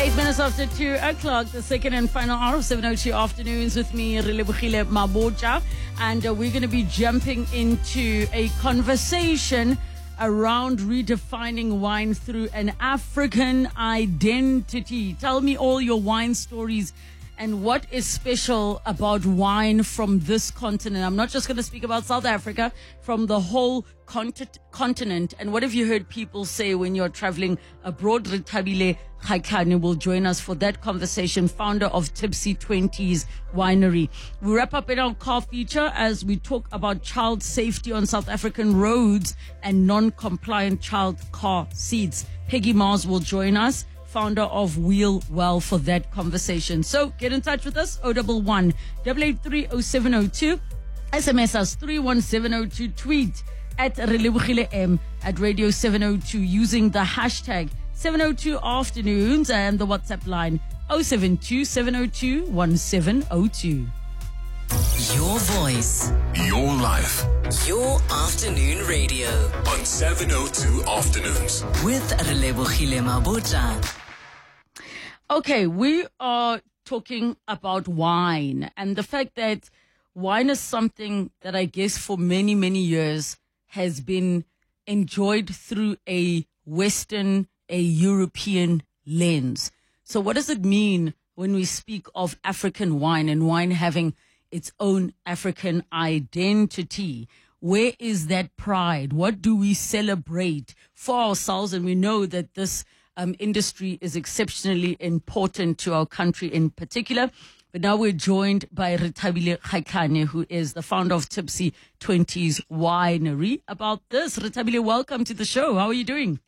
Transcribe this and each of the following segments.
8 minutes after 2 o'clock, the second and final hour of 702 Afternoons with me, Relebohile Mabotja. And we're going to be jumping into a conversation around redefining wine through an African identity. Tell me all your wine stories and what is special about wine from this continent. I'm not just going to speak about South Africa, from the whole continent. And what have you heard people say when you're traveling abroad? Rethabile Khaikane will join us for that conversation, founder of Tipsy 20s Winery. We wrap up in our car feature as we talk about child safety on South African roads and non-compliant child car seats. Peggy Mars will join us, founder of Wheel Well, for that conversation. So get in touch with us, 011 883 0702, SMS us 31702, tweet at Relebohile M at Radio 702 using the hashtag 702 Afternoons and the WhatsApp line 072 702 1702. Your voice, your life, your afternoon radio on 702 Afternoons with Relebohile Mabotja. Okay, we are talking about wine and the fact that wine is something that I guess for many, many years has been enjoyed through a Western, a European lens. So what does it mean when we speak of African wine and wine having its own African identity? Where is that pride? What do we celebrate for ourselves? And we know that this industry is exceptionally important to our country in particular. But now we're joined by Rethabile Khaikane, who is the founder of Tipsy 20s Winery. About this, Rethabile, welcome to the show. How are you doing?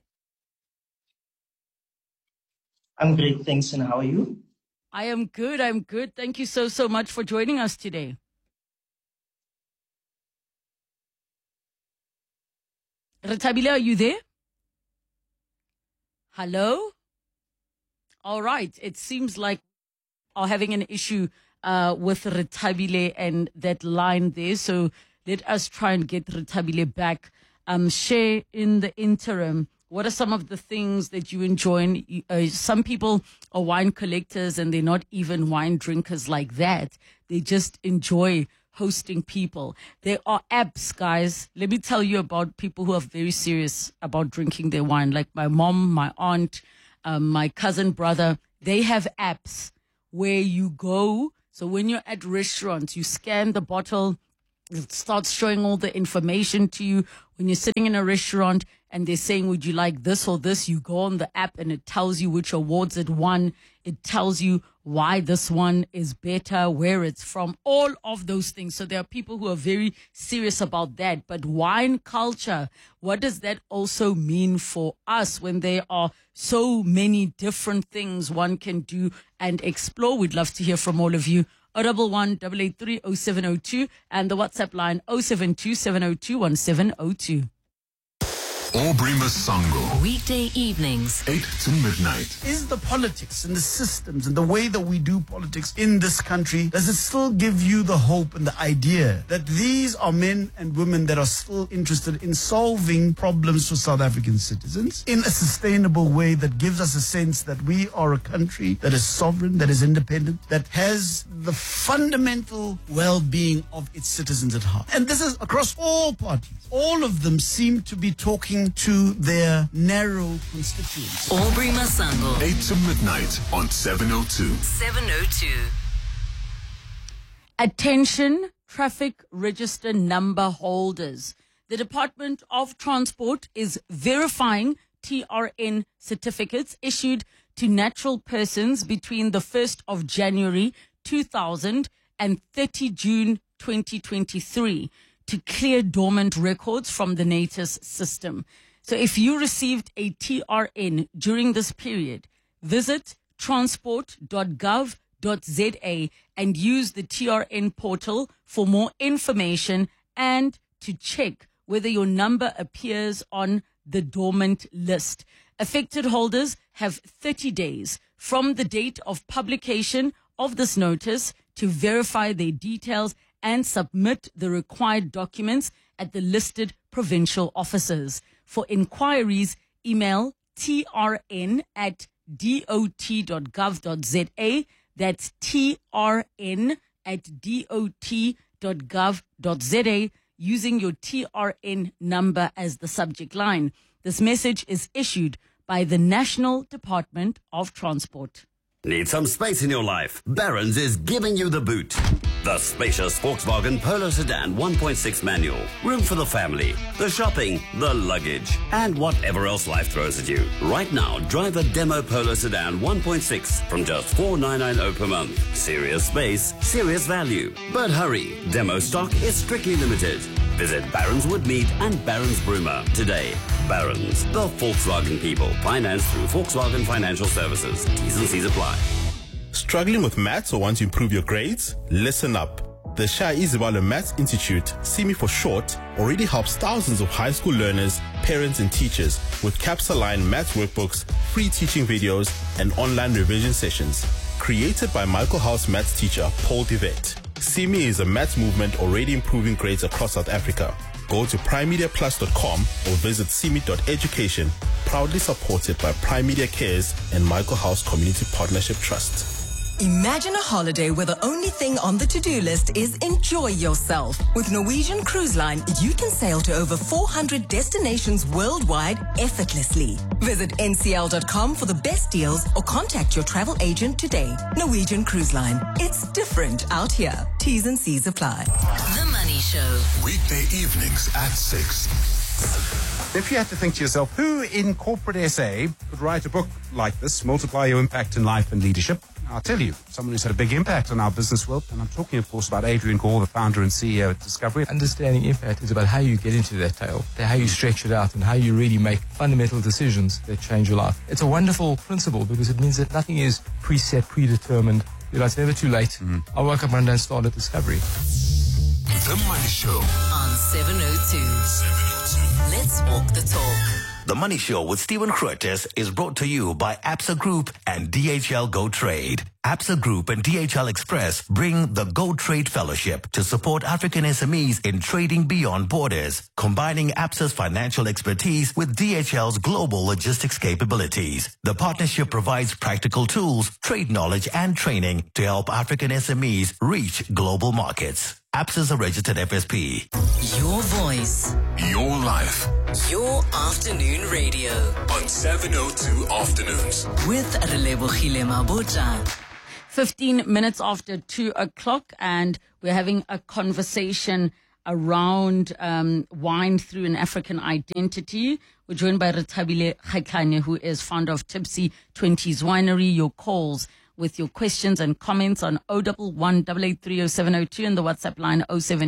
I'm great, thanks. And how are you? I am good. I'm good. Thank you so much for joining us today. Rethabile, are you there? Hello? All right. It seems like are having an issue with Rethabile and that line there. So let us try and get Rethabile back. Share in the interim, what are some of the things that you enjoy? Some people are wine collectors and they're not even wine drinkers like that. They just enjoy hosting people. There are apps, guys. Let me tell you about people who are very serious about drinking their wine, like my mom, my aunt, my cousin, brother. They have apps where you go. So when you're at restaurants, you scan the bottle, it starts showing all the information to you. When you're sitting in a restaurant and they're saying, would you like this or this? You go on the app and it tells you which awards it won. It tells you why this one is better, where it's from, all of those things. So there are people who are very serious about that. But wine culture, what does that also mean for us when there are so many different things one can do and explore? We'd love to hear from all of you. 011 883 0702 and the WhatsApp line 072 702 1702. Aubrey Masango, weekday evenings 8 to midnight. Is the politics and the systems and the way that we do politics in this country, does it still give you the hope and the idea that these are men and women that are still interested in solving problems for South African citizens in a sustainable way that gives us a sense that we are a country that is sovereign, that is independent, that has the fundamental well-being of its citizens at heart? And this is across all parties. All of them seem to be talking to their narrow constituents. Aubrey Masango, 8 to midnight on 702. 702. Attention, traffic register number holders. The Department of Transport is verifying TRN certificates issued to natural persons between the 1st of January 2000 and 30 June 2023 to clear dormant records from the NATIS system. So if you received a TRN during this period, visit transport.gov.za and use the TRN portal for more information and to check whether your number appears on the dormant list. Affected holders have 30 days from the date of publication of this notice to verify their details and submit the required documents at the listed provincial offices. For inquiries, email trn@dti.gov.za trn@dot.gov.za. That's trn@dot.gov.za, using your TRN number as the subject line. This message is issued by the National Department of Transport. Need some space in your life? Barron's is giving you the boot. The spacious Volkswagen Polo Sedan 1.6 manual. Room for the family, the shopping, the luggage, and whatever else life throws at you. Right now, drive a demo Polo Sedan 1.6 from just $4,990 per month. Serious space, serious value. But hurry, demo stock is strictly limited. Visit Barron's Woodmead and Barron's Broomer today. Barron's, the Volkswagen people. Financed through Volkswagen Financial Services. T's and C's apply. Struggling with maths or want to improve your grades? Listen up. The Shai Izabalo Maths Institute, SIMI for short, already helps thousands of high school learners, parents and teachers with CAPS-aligned maths workbooks, free teaching videos, and online revision sessions. Created by Michael House maths teacher Paul Devet. SIMI is a maths movement already improving grades across South Africa. Go to primemediaplus.com or visit simi.education, proudly supported by Prime Media Cares and Michael House Community Partnership Trust. Imagine a holiday where the only thing on the to-do list is enjoy yourself. With Norwegian Cruise Line, you can sail to over 400 destinations worldwide effortlessly. Visit ncl.com for the best deals or contact your travel agent today. Norwegian Cruise Line. It's different out here. T's and C's apply. The Money Show. Weekday evenings at 6. If you had to think to yourself, who in corporate SA would write a book like this, Multiply Your Impact in Life and Leadership? I'll tell you, someone who's had a big impact on our business world, and I'm talking, of course, about Adrian Gore, the founder and CEO at Discovery. Understanding impact is about how you get into that tail, how you stretch it out, and how you really make fundamental decisions that change your life. It's a wonderful principle because it means that nothing is preset, predetermined. You know, it's never too late. I woke up one day and started Discovery. The Money Show On 702. Let's walk the talk. The Money Show with Stephen Curtis is brought to you by Absa Group and DHL Go Trade. Absa Group and DHL Express bring the Go Trade Fellowship to support African SMEs in trading beyond borders, combining Absa's financial expertise with DHL's global logistics capabilities. The partnership provides practical tools, trade knowledge, and training to help African SMEs reach global markets. Absa's a registered FSP. Your voice. Your life. Your afternoon radio. On 702 Afternoons. With Relebogile Mabotja. 15 minutes after 2 o'clock, and we're having a conversation around wine through an African identity. We're joined by Rethabile Kgatlana, who is founder of Tipsy 20s Winery. Your calls with your questions and comments on 011-883-0702 and the WhatsApp line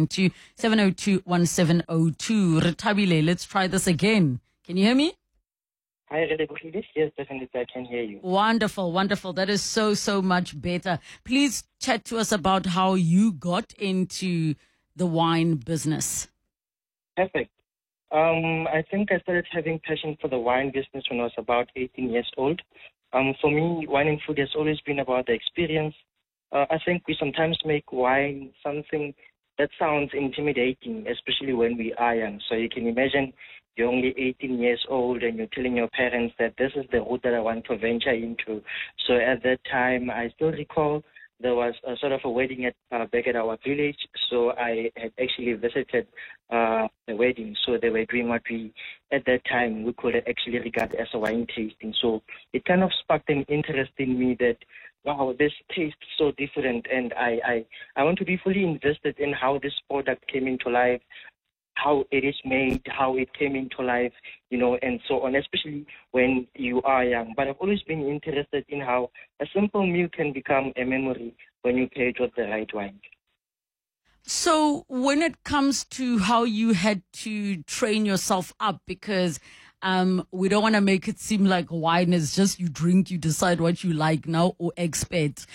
072-702-1702. Rethabile, let's try this again. Can you hear me? Hi, Relebogile. Yes, definitely, I can hear you. Wonderful, wonderful. That is so much better. Please chat to us about how you got into the wine business. Perfect. I think I started having passion for the wine business when I was about 18 years old. For me, wine and food has always been about the experience. I think we sometimes make wine something that sounds intimidating, especially when we are young. So you can imagine you're only 18 years old and you're telling your parents that this is the route that I want to venture into. So at that time, I still recall there was a sort of a wedding back at our village. So I had actually visited the wedding. So they were doing what we, at that time, we could actually regard as a wine tasting. So it kind of sparked an interest in me that, wow, this tastes so different. And I want to be fully invested in how this product came into life, how it is made, how it came into life, you know, and so on, especially when you are young. But I've always been interested in how a simple meal can become a memory when you pair it with the right wine. So when it comes to how you had to train yourself up, because we don't want to make it seem like wine is just you drink, you decide what you like now, or expert.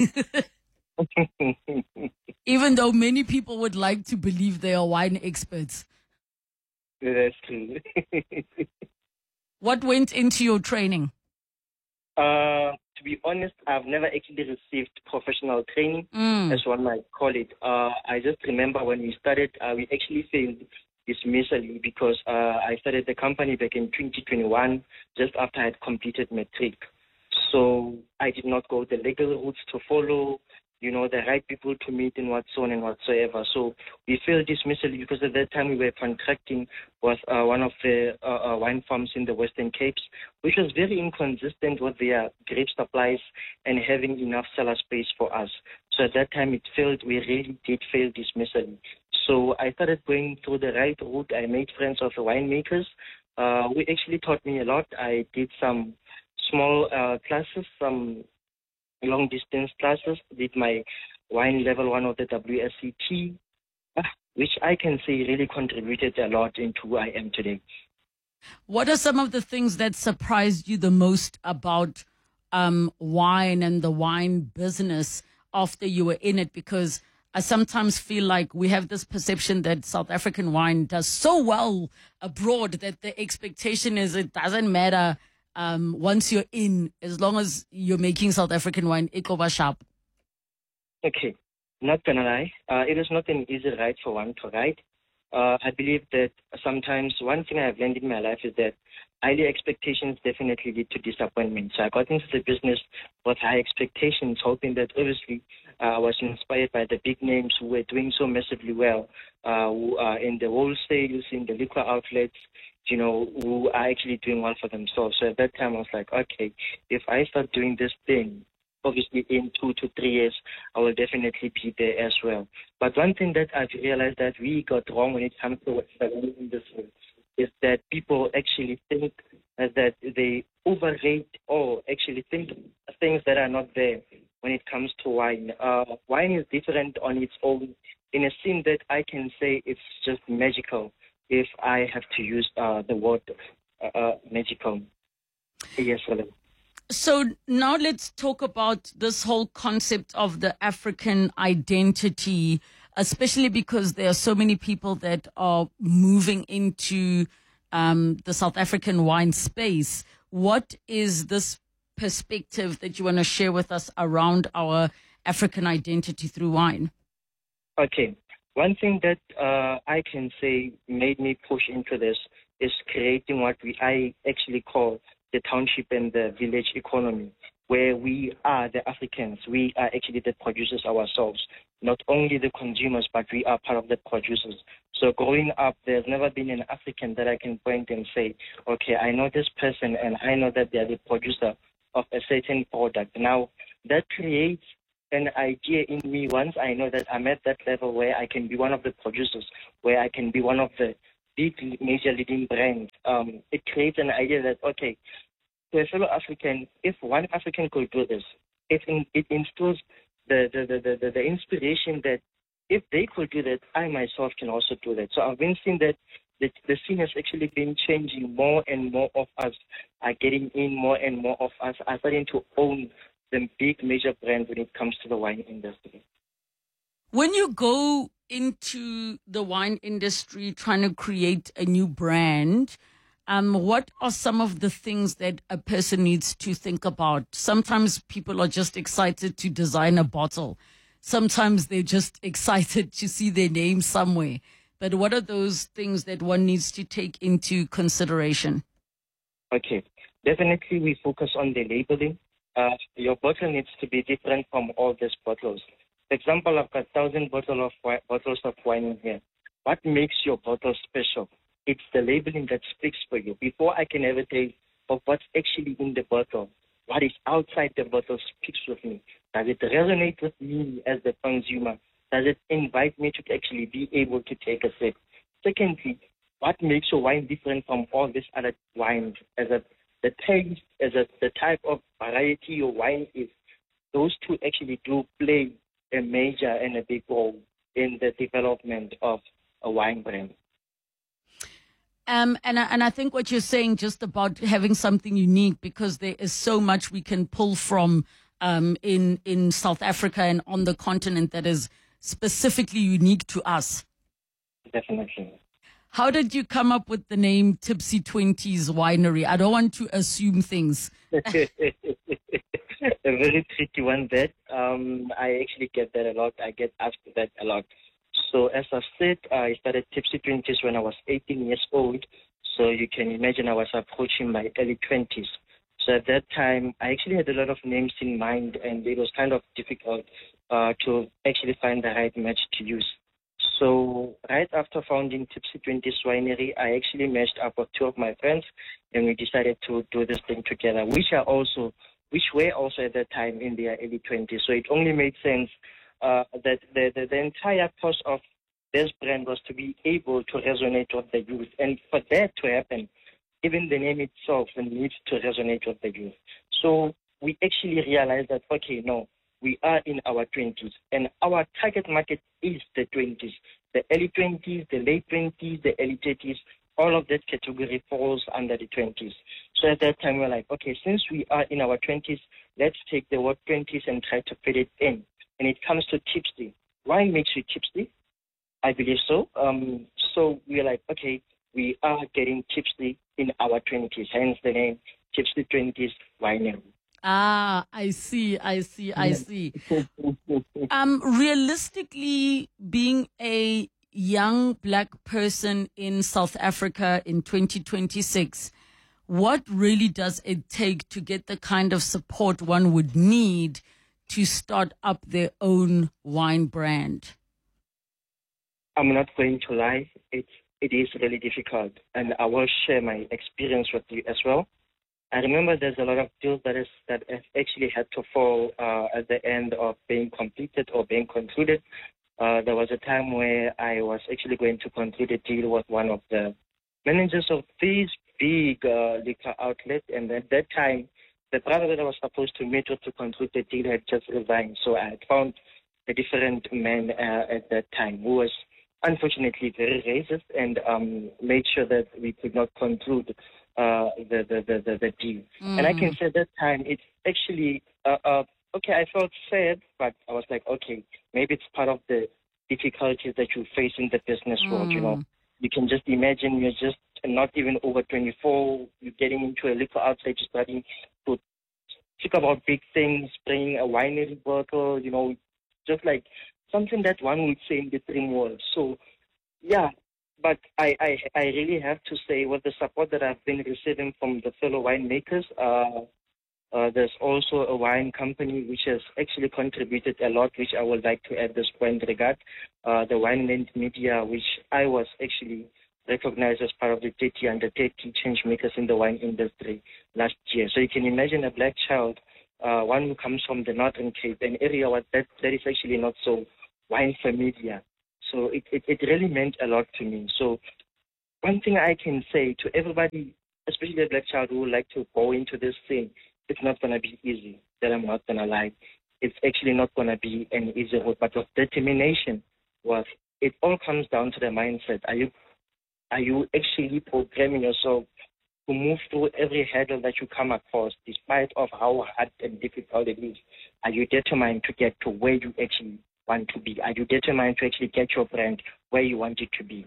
Even though many people would like to believe they are wine experts. That's true. What went into your training? To be honest, I've never actually received professional training, as one might call it. I just remember when we started, we actually failed dismissally because I started the company back in 2021, just after I had completed matric. So I did not go the legal routes to follow, the right people to meet and whatsoever and whatsoever. So we felt dismissal because at that time we were contracting with one of the wine farms in the Western Capes, which was very inconsistent with their grape supplies and having enough cellar space for us. So at that time we really did fail dismissal. So I started going through the right route. I made friends of the winemakers. We actually taught me a lot. I did some small classes, some long distance classes, did my wine level 1 of the WSET, which I can say really contributed a lot into who I am today. What are some of the things that surprised you the most about wine and the wine business after you were in it? Because I sometimes feel like we have this perception that South African wine does so well abroad that the expectation is it doesn't matter once you're in, as long as you're making South African wine, it goes sharp. Okay, not gonna lie. It is not an easy ride for one to ride. I believe that sometimes one thing I've learned in my life is that highly expectations definitely lead to disappointment. So I got into the business with high expectations, hoping that obviously I was inspired by the big names who were doing so massively well, who are in the wholesales, in the liquor outlets, who are actually doing well for themselves. So at that time, I was like, okay, if I start doing this thing, obviously in 2 to 3 years, I will definitely be there as well. But one thing that I've realized that we got wrong when it comes to the wine industry is that people actually think that they overrate or actually think things that are not there when it comes to wine. Wine is different on its own in a sense that I can say it's just magical if I have to use the word magical. Yes, Helen. So now let's talk about this whole concept of the African identity, especially because there are so many people that are moving into the South African wine space. What is this perspective that you want to share with us around our African identity through wine? Okay. One thing that I can say made me push into this is creating what I actually call the township and the village economy, where we are the Africans. We are actually the producers ourselves, not only the consumers, but we are part of the producers. So growing up, there's never been an African that I can point and say, okay, I know this person and I know that they are the producer of a certain product. Now, that creates an idea in me once I know that I'm at that level where I can be one of the producers, where I can be one of the big major leading brands. It creates an idea that, okay, to a fellow African, if one African could do this, it instills the inspiration that if they could do that, I myself can also do that. So I've been seeing that the scene has actually been changing. More and more of us are getting in, more and more of us are starting to own the big major brands when it comes to the wine industry. When you go into the wine industry trying to create a new brand, what are some of the things that a person needs to think about? Sometimes people are just excited to design a bottle. Sometimes they're just excited to see their name somewhere. But what are those things that one needs to take into consideration? Okay, definitely we focus on the labeling. Your bottle needs to be different from all these bottles. For example, I've got 1,000 bottles of wine in here. What makes your bottle special? It's the labeling that speaks for you. Before I can ever tell of what's actually in the bottle, what is outside the bottle speaks with me. Does it resonate with me as the consumer? Does it invite me to actually be able to take a sip? Secondly, what makes your wine different from all these other wines? The taste, the type of variety your wine is. Those two actually do play a major and a big role in the development of a wine brand. And I think what you're saying just about having something unique, because there is so much we can pull from in South Africa and on the continent that is specifically unique to us. Definitely. How did you come up with the name Tipsy 20s Winery? I don't want to assume things. A very tricky one that I actually get that a lot. I get asked that a lot. So as I said, I started Tipsy 20s when I was 18 years old. So you can imagine I was approaching my early 20s. So at that time, I actually had a lot of names in mind, and it was kind of difficult to actually find the right match to use. So right after founding Tipsy 20s Winery, I actually matched up with two of my friends, and we decided to do this thing together, which were also at that time in their early 20s. So it only made sense that the entire course of this brand was to be able to resonate with the youth. And for that to happen, even the name itself needs to resonate with the youth. So we actually realized that, okay, no, we are in our 20s, and our target market is the 20s, the early 20s, the late 20s, the early 30s. All of that category falls under the 20s. So at that time, we're like, okay, since we are in our 20s, let's take the word 20s and try to fit it in. And it comes to tipsy. Wine makes you tipsy? I believe so. So we're like, okay, we are getting tipsy in our 20s, hence the name Tipsy 20s Winery. Ah, I see. Realistically, being a young black person in South Africa in 2026, what really does it take to get the kind of support one would need to start up their own wine brand? I'm not going to lie. It is really difficult, and I will share my experience with you as well. I remember there's a lot of deals that have actually had to fall at the end of being completed or being concluded. There was a time where I was actually going to conclude a deal with one of the managers of this big liquor outlet, and at that time, the brother that I was supposed to meet with to conclude the deal had just resigned. So I had found a different man at that time who was unfortunately very racist and made sure that we could not conclude the deal. And I can say at that time, it's actually, okay, I felt sad, but I was like, okay, maybe it's part of the difficulties that you face in the business world, you know. You can just imagine you're just not even over 24, you're getting into a liquor outlet, you're starting to think about big things, bringing a winery bottle, you know, just like something that one would say in the dream world. So, yeah, but I really have to say, with the support that I've been receiving from the fellow winemakers, there's also a wine company which has actually contributed a lot, which I would like to add this point regard, the Wineland Media, which I was actually recognized as part of the 30 under 30 change makers in the wine industry last year. So you can imagine a black child, one who comes from the Northern Cape, an area where that is actually not so wine familiar. So it really meant a lot to me. So one thing I can say to everybody, especially a black child who would like to go into this thing, it's not going to be easy. That I'm not going to lie. It's actually not going to be an easy road. But with determination, it all comes down to the mindset. Are you actually programming yourself to move through every hurdle that you come across, despite of how hard and difficult it is? Are you determined to get to where you actually want to be? Are you determined to actually get your brand where you want it to be?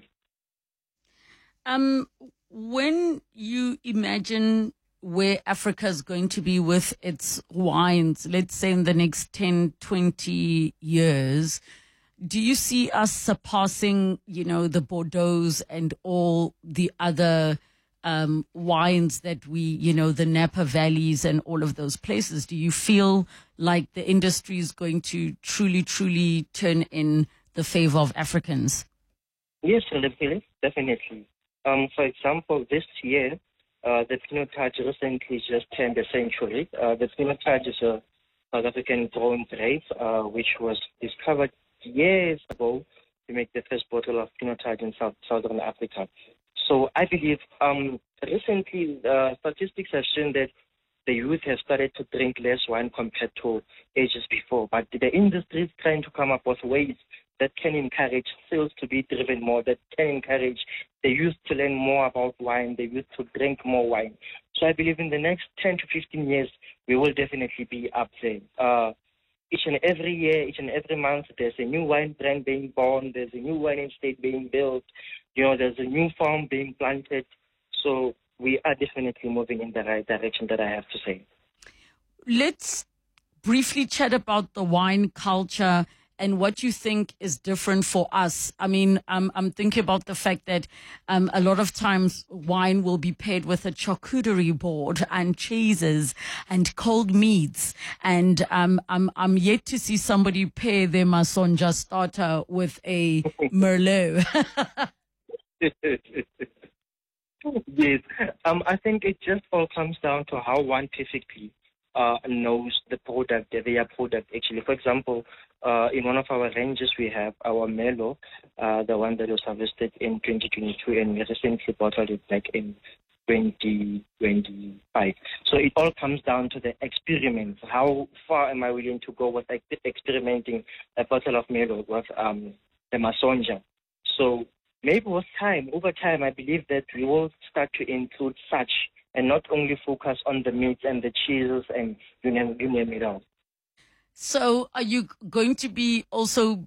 When you imagine where Africa is going to be with its wines, let's say in the next 10, 20 years, do you see us surpassing, you know, the Bordeaux's and all the other wines that we, you know, the Napa Valleys and all of those places? Do you feel like the industry is going to truly, truly turn in the favor of Africans? Yes, definitely. For example, this year, the Pinotage recently just turned a century. The Pinotage is a South African grown grape, which was discovered years ago to make the first bottle of Pinotage in Southern Africa. So I believe recently statistics have shown that the youth have started to drink less wine compared to ages before. But the industry is trying to come up with ways that can encourage sales to be driven more, that can encourage the youth to learn more about wine, the youth to drink more wine. So I believe in the next 10 to 15 years, we will definitely be up there. Each and every year, each and every month, there's a new wine brand being born, there's a new wine estate being built, you know, there's a new farm being planted. So we are definitely moving in the right direction, that I have to say. Let's briefly chat about the wine culture and what you think is different for us. I mean, I'm thinking about the fact that a lot of times wine will be paired with a charcuterie board and cheeses and cold meats, and I'm yet to see somebody pair their Masonja starter with a Merlot. Yes. I think it just all comes down to how one perfectly knows the product, their product actually. For example, in one of our ranges we have our Merlot, the one that was harvested in 2022, and we recently bottled it like in 2025. So it all comes down to the experiments. How far am I willing to go with experimenting a bottle of Merlot with the Masonja? So maybe over time, I believe that we will start to include such and not only focus on the meats and the cheeses and you name it all. So are you going to be also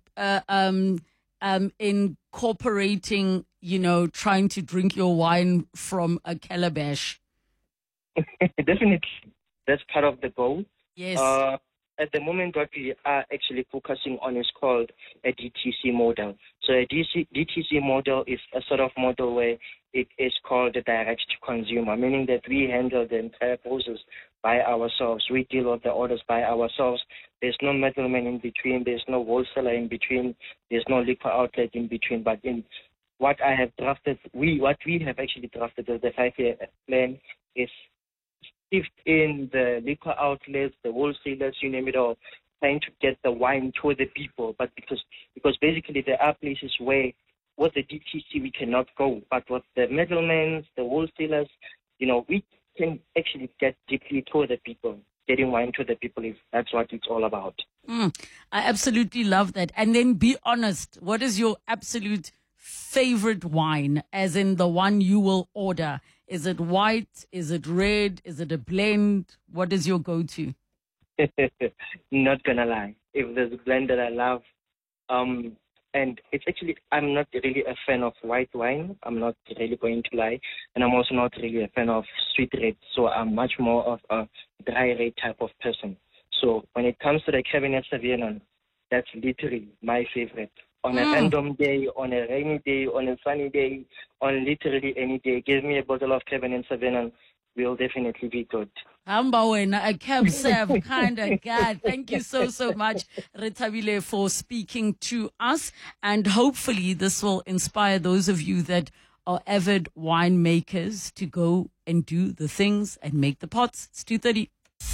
incorporating, trying to drink your wine from a calabash? Definitely. That's part of the goal. Yes. At the moment, what we are actually focusing on is called a DTC model. So a DTC model is a sort of model where it is called a direct-to-consumer, meaning that we handle the entire process by ourselves. We deal with the orders by ourselves. There's no middleman in between. There's no wholesaler in between. There's no liquor outlet in between. But in what I have drafted, what we have actually drafted as the 5-year plan is in the liquor outlets, the wholesalers, you name it all, trying to get the wine to the people. But because basically there are places where with the DTC we cannot go, but with the middlemen, the wholesalers, we can actually get deeply to the people, getting wine to the people, if that's what it's all about. I absolutely love that. And then be honest, what is your absolute favorite wine, as in the one you will order? Is it white? Is it red? Is it a blend? What is your go-to? Not gonna lie. If there's a blend that I love, and it's actually, I'm not really a fan of white wine. I'm not really going to lie. And I'm also not really a fan of sweet red. So I'm much more of a dry red type of person. So when it comes to the Cabernet Sauvignon, that's literally my favorite. On a random day, on a rainy day, on a sunny day, on literally any day, give me a bottle of Cabernet Sauvignon, will definitely be good. A Cab Sav kind of guy. Thank you so much, Rethabile, for speaking to us. And hopefully this will inspire those of you that are avid winemakers to go and do the things and make the pots. It's 2:30.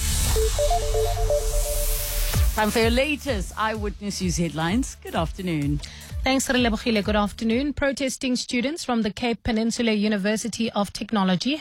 Time for your latest Eyewitness News headlines. Good afternoon. Thanks, Relebogile. Good afternoon. Protesting students from the Cape Peninsula University of Technology